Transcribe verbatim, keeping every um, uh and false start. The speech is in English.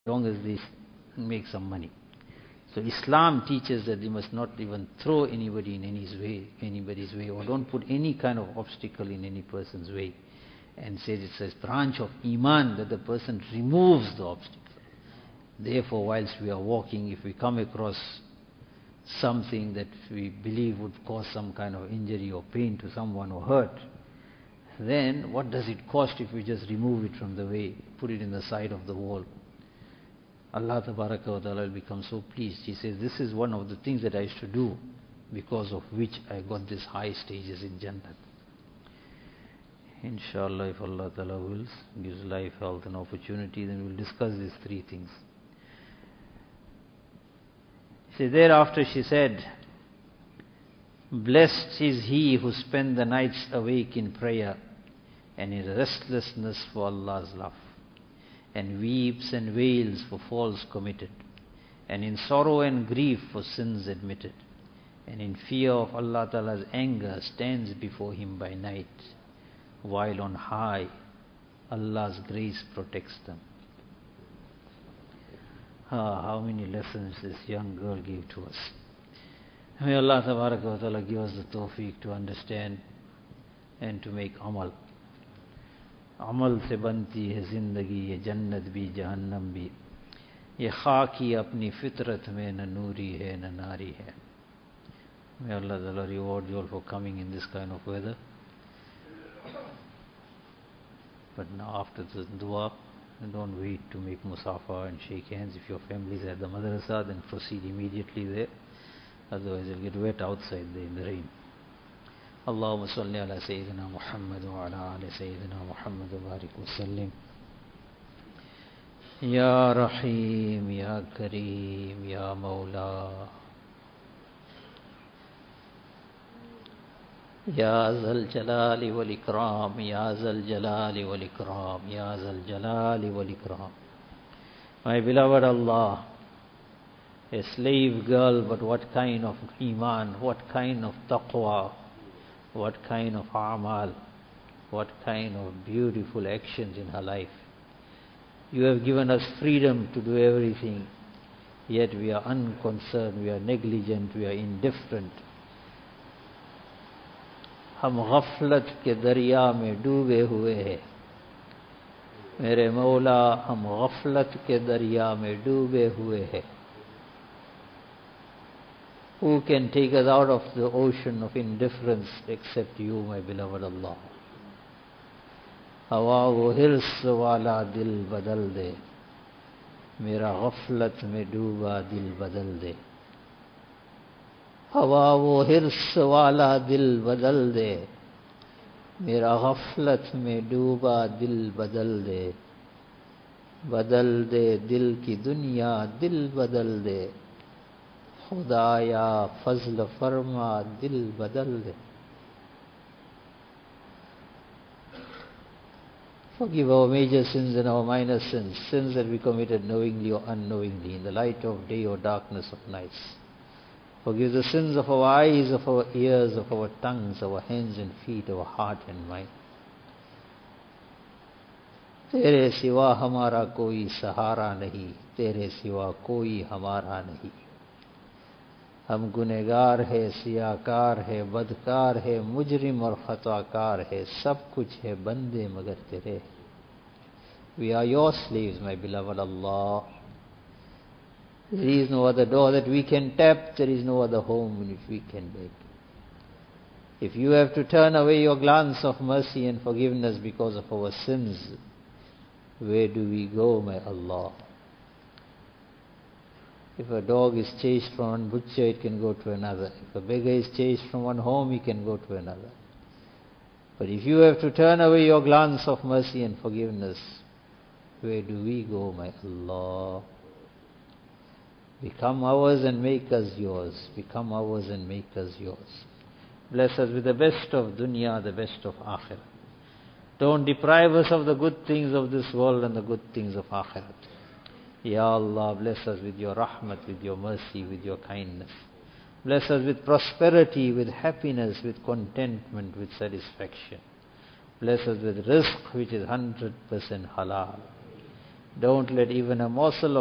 long as they make some money. So Islam teaches that you must not even throw anybody in anybody's way, anybody's way, or don't put any kind of obstacle in any person's way. And says it's a branch of Iman that the person removes the obstacle. Therefore, whilst we are walking, if we come across something that we believe would cause some kind of injury or pain to someone or hurt, then what does it cost if we just remove it from the way, put it in the side of the wall? Allah Tabaraka wa Ta'ala will become so pleased. He says, this is one of the things that I used to do, because of which I got these high stages in Jannat. Inshallah, if Allah Ta'ala wills, gives life, health and opportunity, then we'll discuss these three things. See, thereafter she said, blessed is he who spends the nights awake in prayer and in restlessness for Allah's love, and weeps and wails for faults committed, and in sorrow and grief for sins admitted, and in fear of Allah Ta'ala's anger stands before him by night, while on high Allah's grace protects them. Ah, how many lessons this young girl gave to us. May Allah Tabaraka wa Ta'ala give us the tawfiq to understand and to make amal. Amal se banti hai zindagi, ye jannat bhi, jahannam bhi. Ye khaki apni fitrat mein na noori hai, na nari hai. May Allah Ta'ala reward you all for coming in this kind of weather. But now after the dua, don't wait to make musafa and shake hands. If your family is at the madrasa, then proceed immediately there. Otherwise you'll get wet outside there in the rain. Allahumma salli ala Sayyidina Muhammad wa ala ali Sayyidina Muhammad wa barik wa sallim. Ya Rahim, Ya Kareem, Ya Mawla. Ya Zal Jalali wal Ikram, Ya Zal Jalali wal Ikram, Ya Zal Jalali wal Ikram. My beloved Allah, a slave girl, but what kind of iman, what kind of taqwa, what kind of amal, what kind of beautiful actions in her life. You have given us freedom to do everything, yet we are unconcerned, we are negligent, we are indifferent. हम गफलत के दरिया में डूबे हुए हैं मेरे मौला, हम गफलत के दरिया में डूबे हुए हैं. Who can take us out of the ocean of indifference except you, my beloved Allah? हवा वो हिर्स वाला दिल बदल दे, मेरा गफलत में डूबा दिल बदल दे. हवा वो हिर्स वाला दिल बदल दे, मेरा गफलत में डूबा दिल बदल दे. बदल दे दिल की दुनिया, दिल बदल दे. खुदाया फजल फरमा, दिल बदल दे. Forgive our major sins and our minor sins, sins that we committed knowingly or unknowingly, in the light of day or darkness of nights. Forgive the sins of our eyes, of our ears, of our tongues, our hands and feet, our heart and mind. तेरे सिवा हमारा कोई सहारा नहीं, तेरे सिवा कोई हमारा नहीं. हम गुनहगार है, सियाकार है, बदकार है, मुजरिम और खताकार है, सब कुछ है बंदे मगर तेरे. We are your slaves, my beloved Allah. There is no other door that we can tap, there is no other home in which we can beg. If you have to turn away your glance of mercy and forgiveness because of our sins, where do we go, my Allah? If a dog is chased from one butcher, it can go to another. If a beggar is chased from one home, he can go to another. But if you have to turn away your glance of mercy and forgiveness, where do we go, my Allah? Become ours and make us yours. Become ours and make us yours. Bless us with the best of dunya, the best of akhirat. Don't deprive us of the good things of this world and the good things of akhirat. Ya Allah, bless us with your rahmat, with your mercy, with your kindness. Bless us with prosperity, with happiness, with contentment, with satisfaction. Bless us with rizq which is one hundred percent halal. Don't let even a morsel of